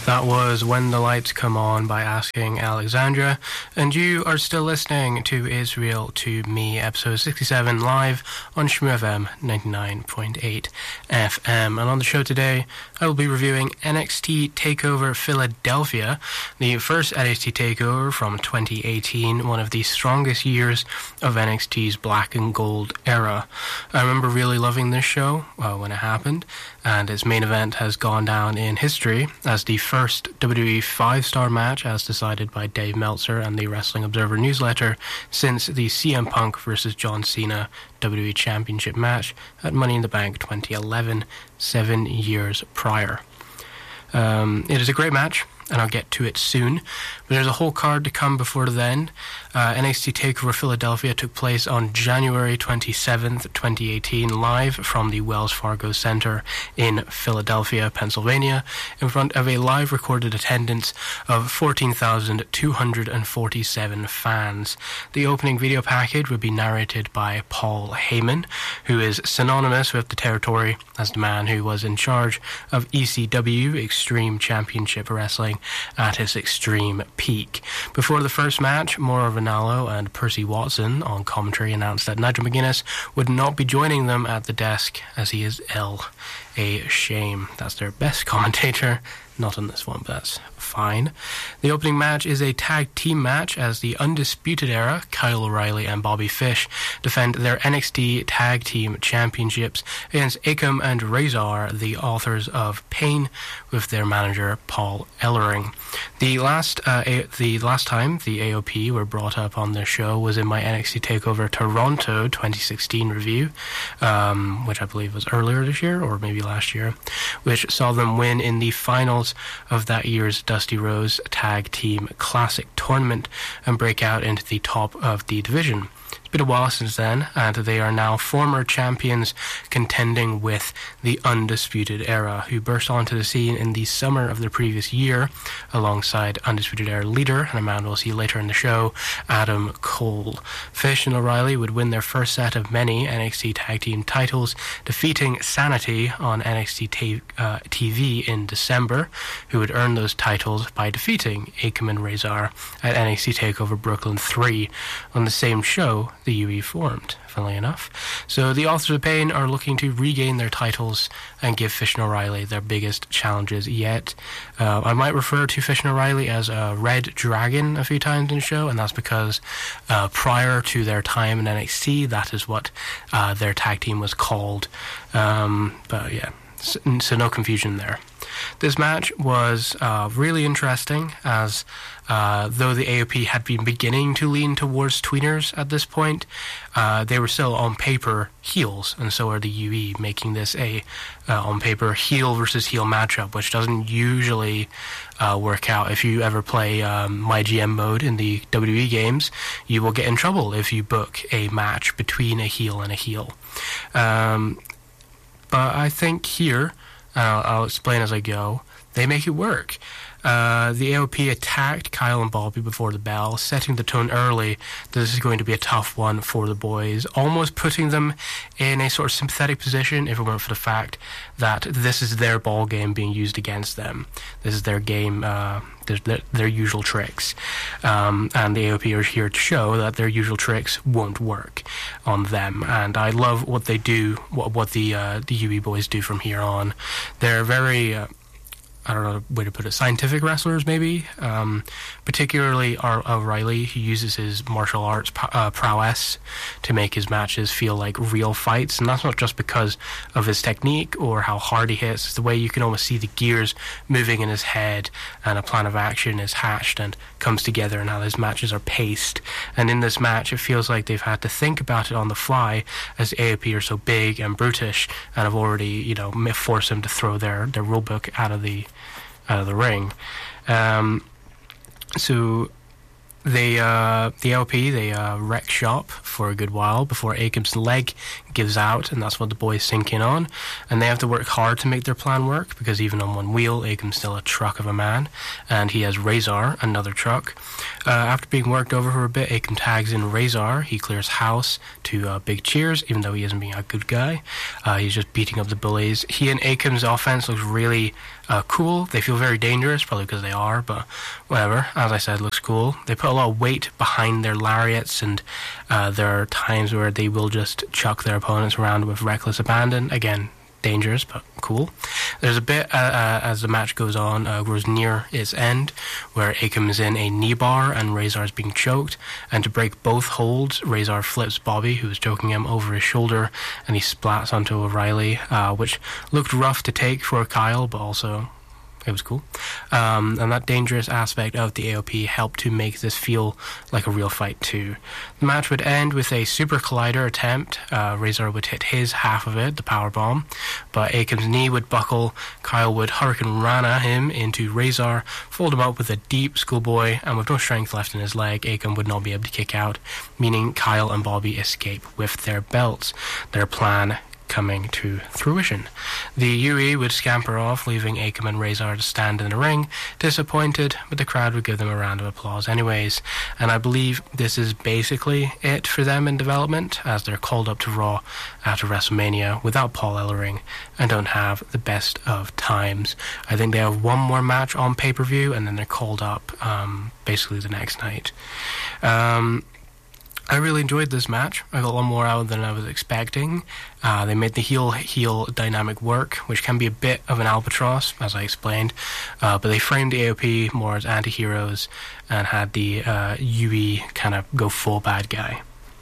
That was When the Lights Come On by Asking Alexandra, and you are still listening to Israel to Me, episode 67, live on Shmoo FM 99.8 FM. And on the show today, I will be reviewing NXT TakeOver Philadelphia, the first NXT TakeOver from 2018, one of the strongest years of NXT's black and gold era. I remember really loving this show when it happened, and its main event has gone down in history as the first WWE 5-star match as decided by Dave Meltzer and the Wrestling Observer newsletter since the CM Punk vs. John Cena WWE Championship match at Money in the Bank 2011, 7 years prior. It is a great match, and I'll get to it soon. But there's a whole card to come before then. NXT TakeOver Philadelphia took place on January 27th, 2018, live from the Wells Fargo Center in Philadelphia, Pennsylvania, in front of a live recorded attendance of 14,247 fans. The opening video package would be narrated by Paul Heyman, who is synonymous with the territory as the man who was in charge of ECW, Extreme Championship Wrestling, at its extreme peak. Before the first match, Mauro Ranallo and Percy Watson on commentary announced that Nigel McGuinness would not be joining them at the desk as he is ill. A shame. That's their best commentator. Not on this one, but that's fine. The opening match is a tag team match as the Undisputed Era, Kyle O'Reilly and Bobby Fish, defend their NXT Tag Team Championships against Akam and Razor, the authors of Pain, with their manager Paul Ellering. The last time the AOP were brought up on this show was in my NXT TakeOver Toronto 2016 review, which I believe was earlier this year, or maybe last year, which saw them win in the finals of that year's Dusty Rhodes Tag Team Classic Tournament and break out into the top of the division. It's been a while since then, and they are now former champions contending with the Undisputed Era, who burst onto the scene in the summer of the previous year alongside Undisputed Era leader, and a man we'll see later in the show, Adam Cole. Fish and O'Reilly would win their first set of many NXT Tag Team titles, defeating Sanity on NXT TV in December, who would earn those titles by defeating Akam and Razor at NXT TakeOver Brooklyn 3 on the same show the UE formed, funnily enough. So the Authors of Pain are looking to regain their titles and give Fish and O'Reilly their biggest challenges yet. I might refer to Fish and O'Reilly as a Red Dragon a few times in the show, and that's because prior to their time in NXT, that is what their tag team was called. But yeah, so no confusion there. This match was really interesting, as though the AOP had been beginning to lean towards tweeners at this point, they were still on paper heels, and so are the UE, making this a on paper heel versus heel matchup, which doesn't usually work out. If you ever play My GM mode in the WWE games, you will get in trouble if you book a match between a heel and a heel. But I think here, I'll explain as I go, they make it work. The AOP attacked Kyle and Bobby before the bell, setting the tone early that this is going to be a tough one for the boys, almost putting them in a sort of sympathetic position if it weren't for the fact that this is their ball game being used against them. This is their game, their usual tricks. And the AOP are here to show that their usual tricks won't work on them. And I love what they do, what the UE boys do from here on. They're very... I don't know the way to put it, scientific wrestlers maybe, particularly O'Reilly, who uses his martial arts prowess to make his matches feel like real fights, and that's not just because of his technique or how hard he hits. It's the way you can almost see the gears moving in his head, and a plan of action is hatched and comes together, and how his matches are paced. And in this match, it feels like they've had to think about it on the fly, as AOP are so big and brutish, and have already, forced them to throw their rulebook out of the ring. So The LP, they wreck shop for a good while before Akim's leg gives out, and that's what the boys sink in on. And they have to work hard to make their plan work, because even on one wheel, Akim's still a truck of a man, and he has Razor, another truck. After being worked over for a bit, Akim tags in Razor. He clears house to big cheers, even though he isn't being a good guy. He's just beating up the bullies. He and Akim's offense looks really cool. They feel very dangerous, probably because they are, but whatever. As I said, looks cool. They put a lot of weight behind their lariats, and there are times where they will just chuck their opponents around with reckless abandon. Again, dangerous, but cool. There's a bit as the match goes on, grows near its end, where Akim is in a knee bar and Razor is being choked, and to break both holds, Razor flips Bobby, who is choking him, over his shoulder, and he splats onto O'Reilly, which looked rough to take for Kyle, but also it was cool. And that dangerous aspect of the AOP helped to make this feel like a real fight too. The match would end with a Super Collider attempt. Razor would hit his half of it, the power bomb, but Akim's knee would buckle. Kyle would Hurricane Rana him into Razor, fold him up with a deep schoolboy, and with no strength left in his leg, Akim would not be able to kick out, meaning Kyle and Bobby escape with their belts. Their plan coming to fruition. The UE would scamper off, leaving Akim and Razor to stand in the ring, disappointed, but the crowd would give them a round of applause anyways. And I believe this is basically it for them in development, as they're called up to Raw after WrestleMania without Paul Ellering and don't have the best of times. I think they have one more match on pay-per-view, and then they're called up basically the next night. I really enjoyed this match. I got a lot more out than I was expecting. They made the heel dynamic work, which can be a bit of an albatross, as I explained. But they framed the AOP more as anti-heroes and had the UE kind of go full bad guy.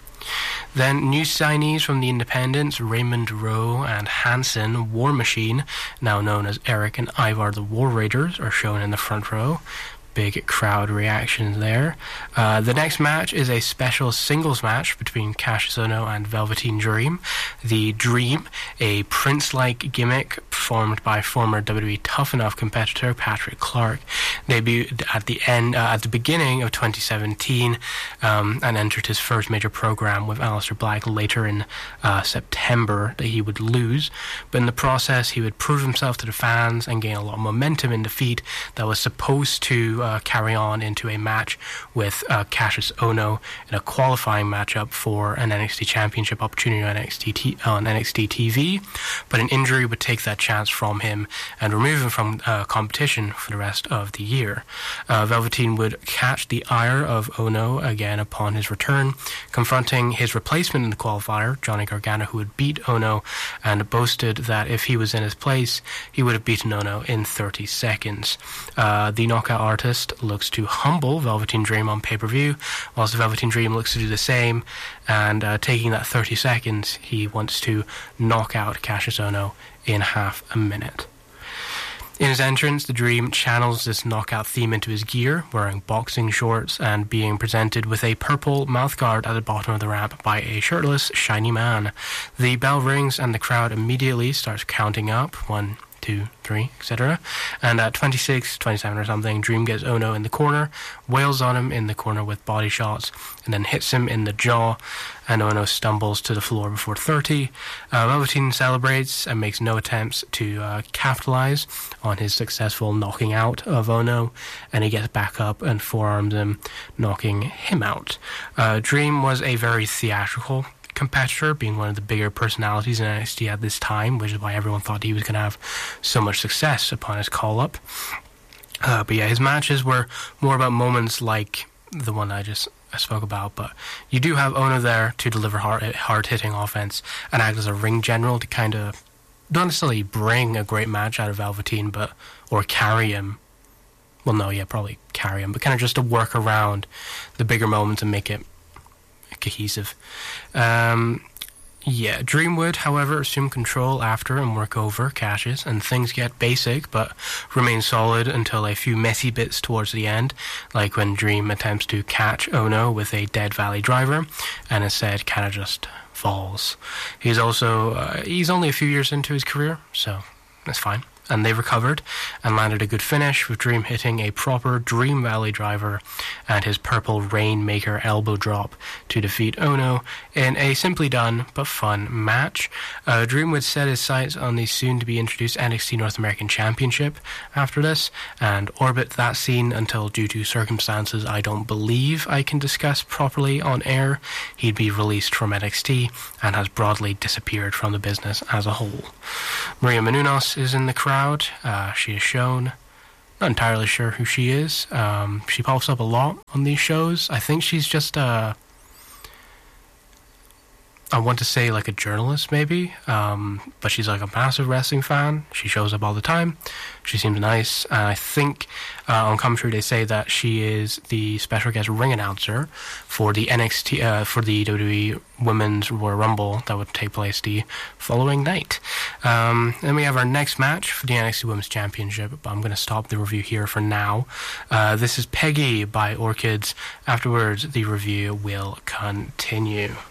Then new signees from the Independents, Raymond Rowe and Hanson War Machine, now known as Eric and Ivar the War Raiders, are shown in the front row. Big crowd reactions there. The next match is a special singles match between Cassius Ohno and Velveteen Dream. The Dream, a Prince-like gimmick performed by former WWE Tough Enough competitor Patrick Clark, debuted at the beginning of 2017 and entered his first major program with Aleister Black later in September that he would lose. But in the process, he would prove himself to the fans and gain a lot of momentum in defeat that was supposed to carry on into a match with Cassius Ohno in a qualifying matchup for an NXT Championship opportunity on NXT TV, but an injury would take that chance from him and remove him from competition for the rest of the year. Velveteen would catch the ire of Ohno again upon his return, confronting his replacement in the qualifier, Johnny Gargano, who would beat Ohno, and boasted that if he was in his place, he would have beaten Ohno in 30 seconds. The knockout artist looks to humble Velveteen Dream on pay-per-view, whilst Velveteen Dream looks to do the same, and taking that 30 seconds, he wants to knock out Cassius Ohno in half a minute. In his entrance, the Dream channels this knockout theme into his gear, wearing boxing shorts and being presented with a purple mouthguard at the bottom of the ramp by a shirtless, shiny man. The bell rings and the crowd immediately starts counting up, 1, 2, 3, etc. And at 26, 27 or something, Dream gets Ohno in the corner, wails on him in the corner with body shots, and then hits him in the jaw, and Ohno stumbles to the floor before 30. Velveteen celebrates and makes no attempts to capitalize on his successful knocking out of Ohno, and he gets back up and forearms him, knocking him out. Dream was a very theatrical competitor, being one of the bigger personalities in NXT at this time, which is why everyone thought he was going to have so much success upon his call-up. But yeah, his matches were more about moments like the one I spoke about, but you do have Ohno there to deliver hard-hitting offense and act as a ring general to kind of, not necessarily bring a great match out of Velveteen, or carry him. Well, no, yeah, probably carry him, but kind of just to work around the bigger moments and make it cohesive. Dream would, however, assume control after and work over Cassius, and things get basic but remain solid until a few messy bits towards the end, like when Dream attempts to catch Ohno with a Dead Valley Driver and instead kind of just falls. He's only a few years into his career, so that's fine. and they recovered and landed a good finish, with Dream hitting a proper Dream Valley driver and his purple Rainmaker elbow drop to defeat Ono in a simply done but fun match. Dream would set his sights on the soon-to-be introduced NXT North American Championship after this, and orbit that scene until, due to circumstances I don't believe I can discuss properly on air, he'd be released from NXT and has broadly disappeared from the business as a whole. Maria Menounos is in the crowd. She is shown. Not entirely sure who she is. She pops up a lot on these shows. I think she's just I want to say like a journalist maybe, but she's like a massive wrestling fan. She shows up all the time. She seems nice. I think on commentary they say that she is the special guest ring announcer for the NXT, for the WWE Women's Royal Rumble that would take place the following night. Then we have our next match for the NXT Women's Championship, but I'm going to stop the review here for now. This is Peggy by Orchids. Afterwards, the review will continue.